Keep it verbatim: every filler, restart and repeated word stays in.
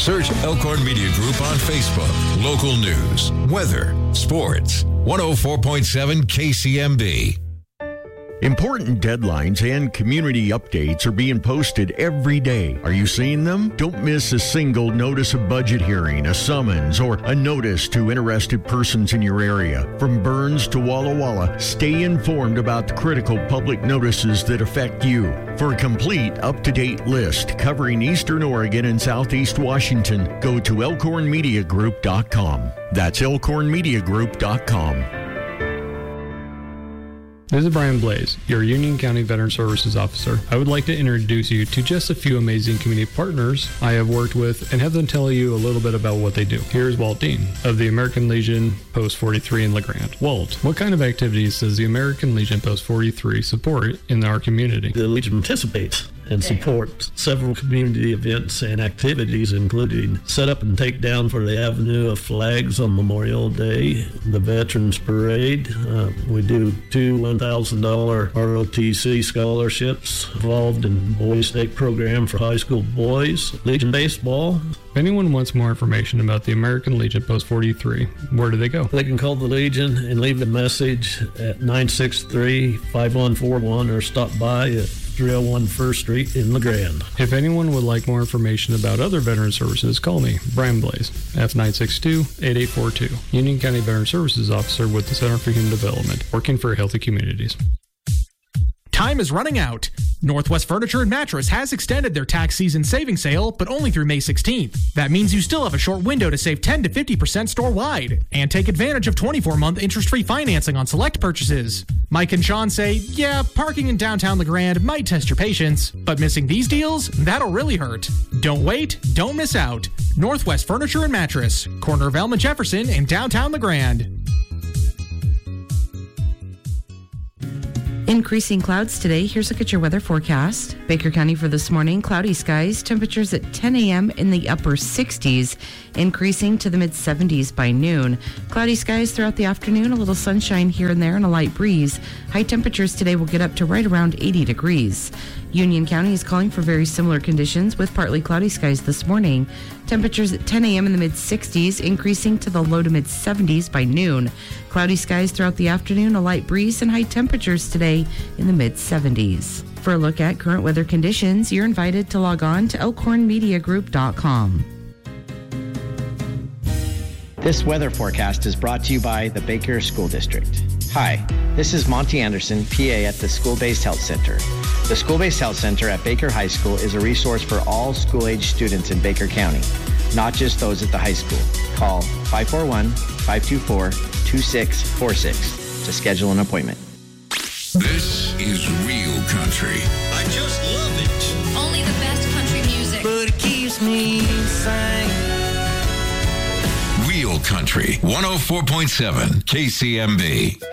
Search Elkhorn Media Group on Facebook. Local news, weather, sports. one oh four point seven K C M B. Important deadlines and community updates are being posted every day. Are you seeing them? Don't miss a single notice of budget hearing, a summons, or a notice to interested persons in your area. From Burns to Walla Walla, stay informed about the critical public notices that affect you. For a complete, up-to-date list covering Eastern Oregon and Southeast Washington, go to elkhorn media group dot com. That's elkhorn media group dot com. This is Brian Blaze, your Union County Veteran Services Officer. I would like to introduce you to just a few amazing community partners I have worked with and have them tell you a little bit about what they do. Here's Walt Dean of the American Legion Post forty-three in LeGrand. Walt, what kind of activities does the American Legion Post forty-three support in our community? The Legion participates and supports several community events and activities, including set up and take down for the Avenue of Flags on Memorial Day, the Veterans Parade. Uh, we do two one thousand dollars R O T C scholarships involved in Boys State program for high school boys, Legion Baseball. If anyone wants more information about the American Legion Post forty-three, where do they go? They can call the Legion and leave a message at nine six three, five one four one or stop by at three oh one First Street in LeGrand. If anyone would like more information about other veteran services, call me, Brian Blaze, F nine six two, eight eight four two, Union County Veteran Services Officer with the Center for Human Development, working for healthy communities. Time is running out. Northwest Furniture and Mattress has extended their tax season savings sale, but only through May sixteenth. That means you still have a short window to save ten to fifty percent store-wide and take advantage of twenty-four month interest-free financing on select purchases. Mike and Sean say, yeah, parking in downtown LeGrand might test your patience, but missing these deals, that'll really hurt. Don't wait, don't miss out. Northwest Furniture and Mattress, corner of Elm and Jefferson in downtown LeGrand. Increasing clouds today. Here's a look at your weather forecast. Baker County for this morning, cloudy skies, temperatures at ten a.m. in the upper sixties, increasing to the mid seventies by noon. Cloudy skies throughout the afternoon, a little sunshine here and there and a light breeze. High temperatures today will get up to right around eighty degrees. Union County is calling for very similar conditions with partly cloudy skies this morning. Temperatures at ten a.m. in the mid sixties, increasing to the low to mid seventies by noon. Cloudy skies throughout the afternoon, a light breeze, and high temperatures today in the mid seventies. For a look at current weather conditions, you're invited to log on to elkhorn media group dot com. This weather forecast is brought to you by the Baker School District. Hi, this is Monty Anderson, P A at the School-Based Health Center. The School-Based Health Center at Baker High School is a resource for all school-age students in Baker County, not just those at the high school. Call five four one, five two four, two six four six to schedule an appointment. This is real country. I just love it. Only the best country music. But it keeps me sane. Real country. one oh four point seven K C M B.